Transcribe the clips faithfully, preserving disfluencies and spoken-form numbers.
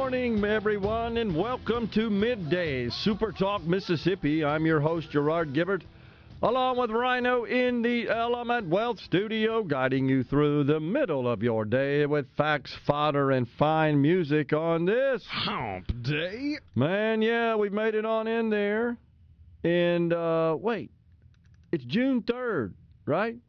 morning, everyone, and welcome to Midday Super Talk Mississippi. I'm your host, Gerard Gibbert, along with Rhino in the Element Wealth Studio, guiding you through the middle of your day with facts, fodder, and fine music on this Hump Day. Man, yeah, we've made it on in there. And, uh, wait, it's June third, right?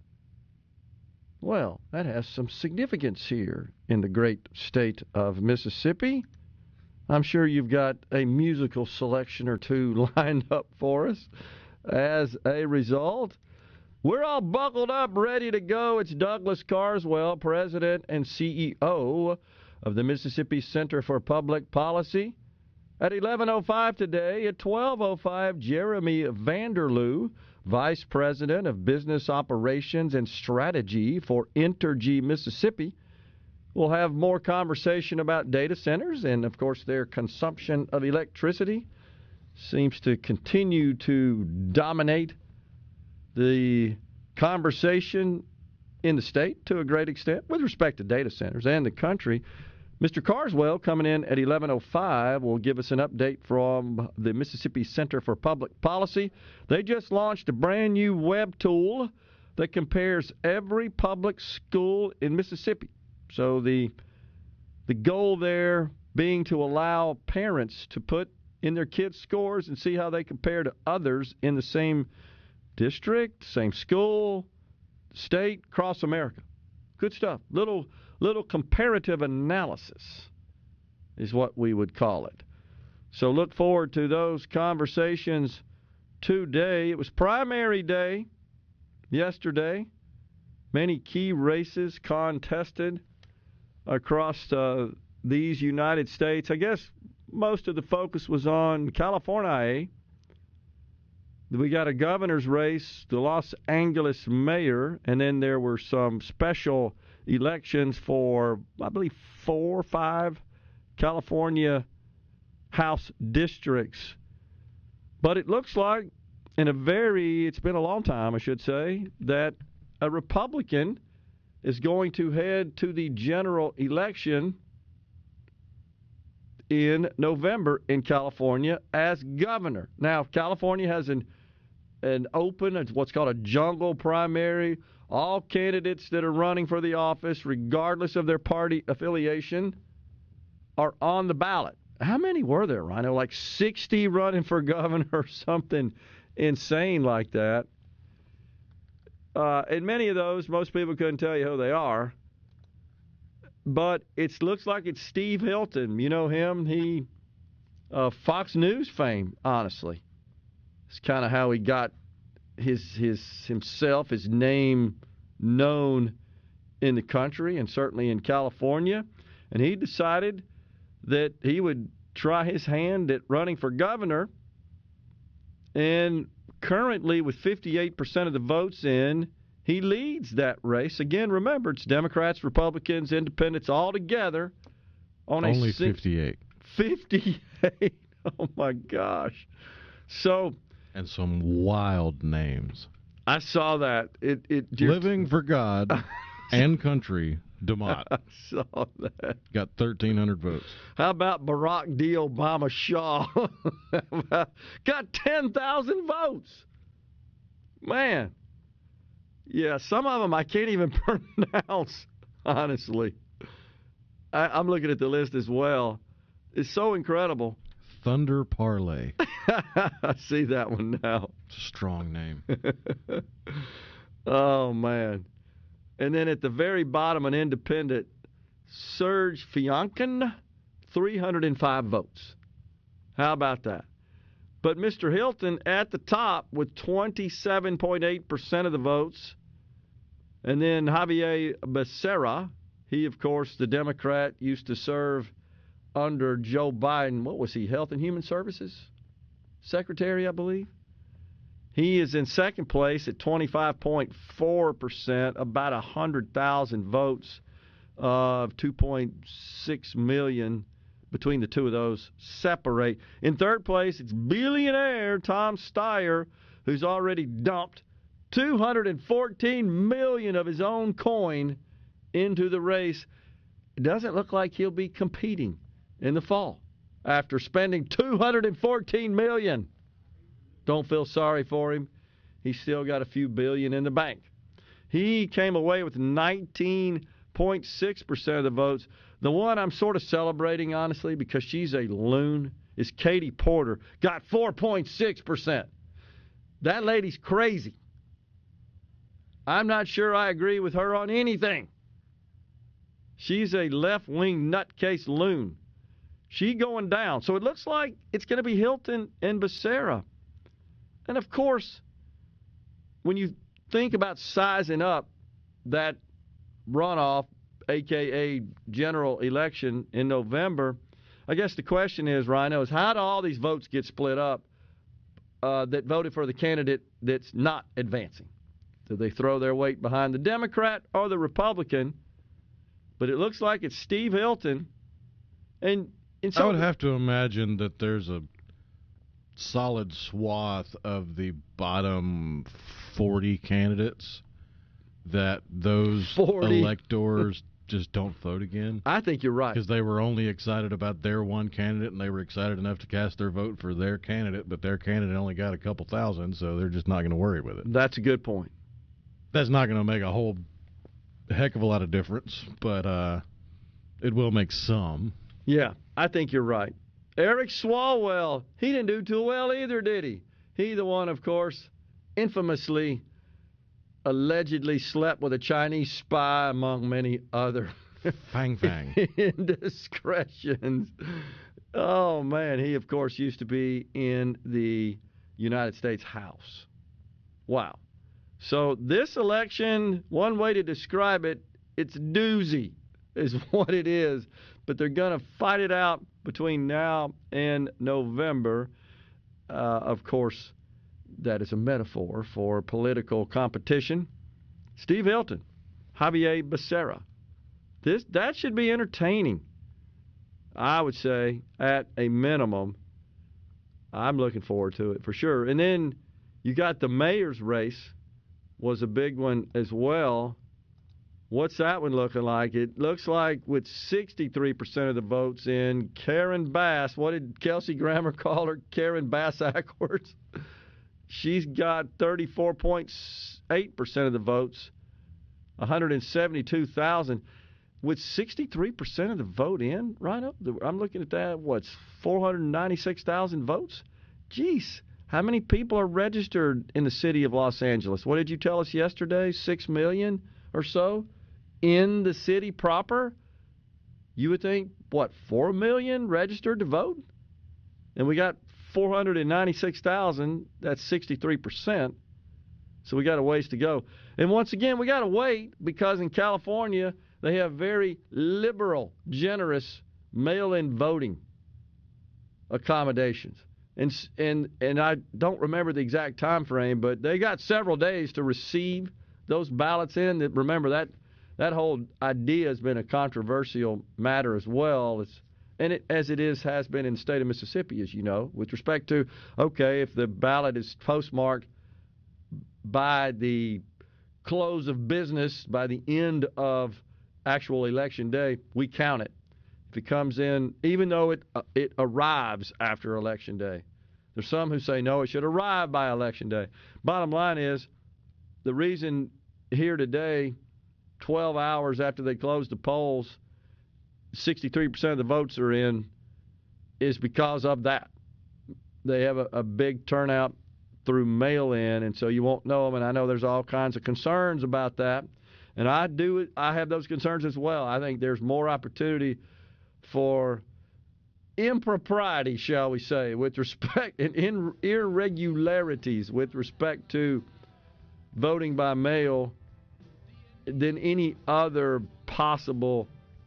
Well, that has some significance here in the great state of Mississippi. I'm sure you've got a musical selection or two lined up for us. As a result, we're all buckled up, ready to go. It's Douglas Carswell, President and C E O of the Mississippi Center for Public Policy. At eleven oh five today, at twelve oh five, Jeremy Vanderloo, Vice President of Business Operations and Strategy for Entergy Mississippi. We'll have more conversation about data centers and, of course, their consumption of electricity seems to continue to dominate the conversation in the state to a great extent with respect to data centers and the country. Mister Carswell, coming in at eleven oh five, will give us an update from the Mississippi Center for Public Policy. They just launched a brand new web tool that compares every public school in Mississippi. So the the goal there being to allow parents to put in their kids' scores and see how they compare to others in the same district, same school, state, across America. Good stuff. Little little comparative analysis is what we would call it. So look forward to those conversations today. It was primary day yesterday. Many key races contested across uh, these United States. I guess most of the focus was on California. We got a governor's race, the Los Angeles mayor, and then there were some special elections for, I believe, four or five California House districts. But it looks like, in a very, it's been a long time, I should say, that a Republican is going to head to the general election in November in California as governor. Now, California has an an open, it's what's called a jungle primary. All candidates that are running for the office, regardless of their party affiliation, are on the ballot. How many were there, Rhino? Like sixty running for governor or something insane like that. Uh, and many of those, most people couldn't tell you who they are. But it looks like it's Steve Hilton. You know him? He, uh, Fox News fame, honestly. It's kind of how he got his his himself, his name known in the country and certainly in California. And he decided that he would try his hand at running for governor. And currently, with fifty-eight percent of the votes in, he leads that race. Again, remember, it's Democrats, Republicans, Independents all together on a Only six, fifty-eight. fifty-eight. Oh, my gosh. So... And some wild names. I saw that. It, it Living for God and Country, DeMott. I saw that. Got thirteen hundred votes. How about Barack D. Obama Shaw? Got ten thousand votes. Man. Yeah, some of them I can't even pronounce, honestly. I, I'm looking at the list as well. It's so incredible. Thunder Parlay. I see that one now. Strong name. Oh, man. And then at the very bottom, an independent, Serge Fiankin, three hundred five votes. How about that? But Mister Hilton at the top with twenty-seven point eight percent of the votes. And then Javier Becerra, he, of course, the Democrat, used to serve under Joe Biden. What was he, Health and Human Services Secretary, I believe? He is in second place at twenty-five point four percent, about one hundred thousand votes of two point six million between the two of those separate. In third place, it's billionaire Tom Steyer, who's already dumped two hundred fourteen million dollars of his own coin into the race. It doesn't look like he'll be competing in the fall after spending two hundred fourteen million dollars. Don't feel sorry for him. He's still got a few billion in the bank. He came away with nineteen point six percent of the votes. The one I'm sort of celebrating, honestly, because she's a loon, is Katie Porter. Got four point six percent. That lady's crazy. I'm not sure I agree with her on anything. She's a left-wing nutcase loon. She going down. So it looks like it's going to be Hilton and Becerra. And, of course, when you think about sizing up that runoff, a k a general election in November, I guess the question is, Rhino, is how do all these votes get split up uh, that voted for the candidate that's not advancing? Do they throw their weight behind the Democrat or the Republican? But it looks like it's Steve Hilton. And, and so I would have to imagine that there's a solid swath of the bottom forty candidates that those forty electors just don't vote again. I think you're right. Because they were only excited about their one candidate, and they were excited enough to cast their vote for their candidate, but their candidate only got a couple thousand, so they're just not going to worry with it. That's a good point. That's not going to make a whole heck of a lot of difference, but uh, it will make some. Yeah, I think you're right. Eric Swalwell, he didn't do too well either, did he? He, the one, of course, infamously, allegedly slept with a Chinese spy, among many other Fang Fang indiscretions. Oh, man, he, of course, used to be in the United States House. Wow. So this election, one way to describe it, it's doozy is what it is. But they're going to fight it out between now and November. Uh, of course, that is a metaphor for political competition. Steve Hilton, Javier Becerra. This that should be entertaining. I would say, at a minimum. I'm looking forward to it for sure. And then you got the mayor's race was a big one as well. What's that one looking like? It looks like with sixty-three percent of the votes in, Karen Bass. What did Kelsey Grammer call her? Karen Bass Ackwards. She's got thirty-four point eight percent of the votes, one hundred seventy-two thousand. With sixty-three percent of the vote in, Rhino, I'm looking at that, what's four hundred ninety-six thousand votes? Jeez, how many people are registered in the city of Los Angeles? What did you tell us yesterday? Six million or so? In the city proper, you would think, what, four million registered to vote? And we got four hundred ninety-six thousand. That's sixty-three percent. So we got a ways to go. And once again, we got to wait because in California, they have very liberal, generous mail-in voting accommodations. And and and I don't remember the exact time frame, but they got several days to receive those ballots in. Remember, that that whole idea has been a controversial matter as well. It's, and it, as it is, has been in the state of Mississippi, as you know, with respect to, okay, if the ballot is postmarked by the close of business, by the end of actual election day, we count it. If it comes in, even though it uh, it arrives after election day. There's some who say, no, it should arrive by election day. Bottom line is, the reason here today, twelve hours after they close the polls, sixty-three percent of the votes are in, is because of that. They have a, a big turnout through mail-in, and so you won't know them. And I know there's all kinds of concerns about that. And I do. I have those concerns as well. I think there's more opportunity for impropriety, shall we say, with respect and in irregularities with respect to voting by mail than any other possible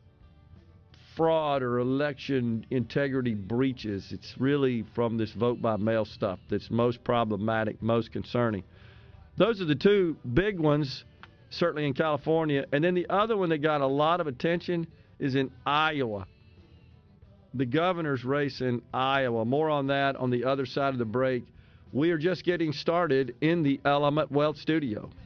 fraud or election integrity breaches. It's really from this vote by mail stuff that's most problematic, most concerning. Those are the two big ones, certainly in California. And then the other one that got a lot of attention is in Iowa. The governor's race in Iowa. More on that on the other side of the break. We are just getting started in the Element Wealth Studio.